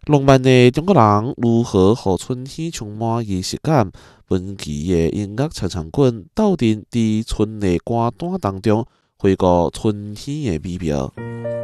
浪漫的中国人如何互春天充满仪式感？本期的音乐常常滚，斗阵伫春的歌单当中，回顾春天的美妙。